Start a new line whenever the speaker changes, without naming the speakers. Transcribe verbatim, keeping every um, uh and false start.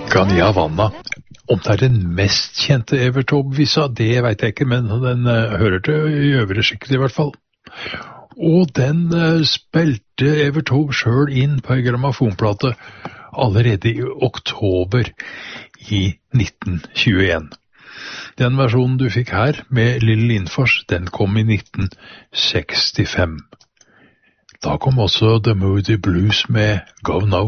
Ganyavana. Om det er den mest kjente Evert Taube-visa, det vet jeg ikke, men den uh, hører til i øvre sjiktet i hvert fall. Og den uh, spilte Evert Taube selv inn på en grammofonplate allerede i oktober i nitten tjueen. Den versjonen du fikk her med Lille Lindfors, den kom i nitten sekstifem. Da kom også The Moody Blues med Go Now.